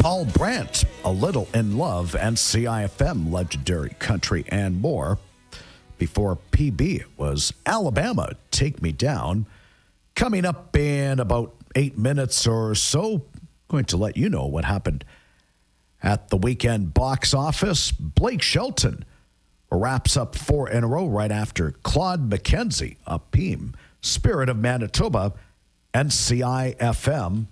Paul Brandt, A Little in Love, and CIFM, Legendary Country, and more. Before PB, it was Alabama, Take Me Down. Coming up in about 8 minutes or so, going to let you know what happened at the weekend box office. Blake Shelton wraps up 4 in a row right after Claude McKenzie, Apeem, Spirit of Manitoba, and CIFM.